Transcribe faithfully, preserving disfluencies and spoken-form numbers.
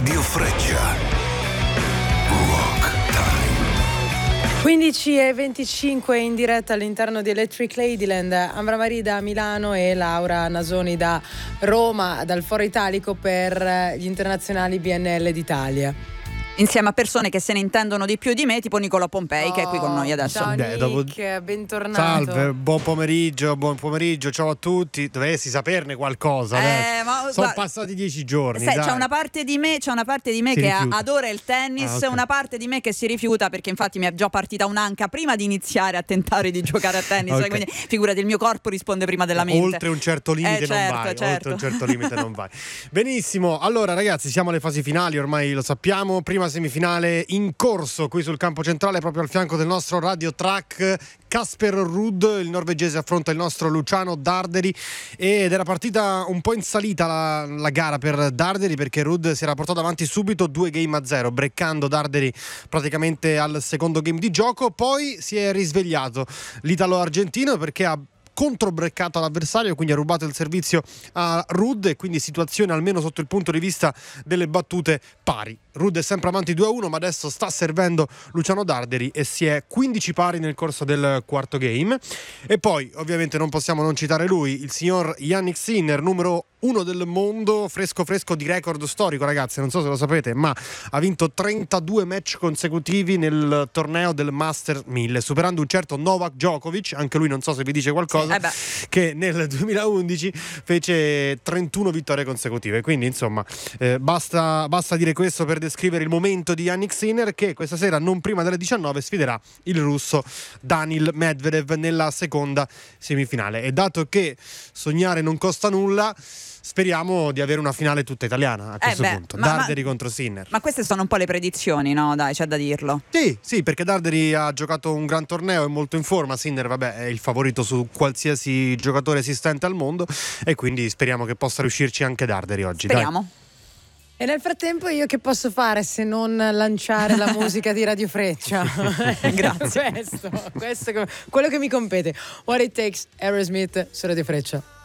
Radio Freccia. Rock Time. quindici e venticinque in diretta all'interno di Electric Ladyland. Ambra Marie da Milano e Laura Nasoni da Roma, dal Foro Italico per gli internazionali B N L d'Italia. Insieme a persone che se ne intendono di più di me, tipo Nicola Pompei, oh, che è qui con noi adesso. Ciao Nick, dopo... bentornato. Salve, buon pomeriggio, buon pomeriggio, ciao a tutti. Dovessi saperne qualcosa. Eh, ma, Sono guarda, passati dieci giorni. Sai, dai. c'è una parte di me, c'è una parte di me si che rifiuta. adora il tennis, ah, okay. Una parte di me che si rifiuta, perché infatti mi è già partita un'anca prima di iniziare a tentare di giocare a tennis. Okay. Quindi figurati, il mio corpo risponde prima della mente. Oltre un certo limite eh, non certo, vai. certo. Oltre un certo limite non vai. Benissimo. Allora, ragazzi, siamo alle fasi finali, ormai lo sappiamo. Prima semifinale in corso qui sul campo centrale, proprio al fianco del nostro radio track. Casper Ruud, il norvegese, affronta il nostro Luciano Darderi ed era partita un po' in salita la, la gara per Darderi, perché Ruud si era portato avanti subito due game a zero, breccando Darderi praticamente al secondo game di gioco. Poi si è risvegliato l'italo-argentino perché ha controbreccato l'avversario, quindi ha rubato il servizio a Ruud, e quindi situazione almeno sotto il punto di vista delle battute pari. Ruud è sempre avanti due a uno, ma adesso sta servendo Luciano Darderi e si è quindici pari nel corso del quarto game. E poi ovviamente non possiamo non citare lui, il signor Jannik Sinner, numero uno del mondo, fresco fresco di record storico, ragazzi, non so se lo sapete, ma ha vinto trentadue match consecutivi nel torneo del Master mille, superando un certo Novak Djokovic, anche lui non so se vi dice qualcosa, eh che nel duemilaundici fece trentuno vittorie consecutive. Quindi insomma eh, basta, basta dire questo per descrivere il momento di Jannik Sinner, che questa sera non prima delle diciannove sfiderà il russo Daniil Medvedev nella seconda semifinale. E dato che sognare non costa nulla, speriamo di avere una finale tutta italiana a questo eh beh, punto. ma, Darderi ma, contro Sinner. Ma queste sono un po' le predizioni, no? Dai, c'è da dirlo. Sì, sì, perché Darderi ha giocato un gran torneo, è molto in forma. Sinner, vabbè, è il favorito su qualsiasi giocatore esistente al mondo, e quindi speriamo che possa riuscirci anche Darderi oggi. Speriamo. Dai. E nel frattempo io che posso fare se non lanciare la musica di Radio Freccia? Grazie. questo, questo, quello che mi compete. What It Takes, Aerosmith su Radio Freccia.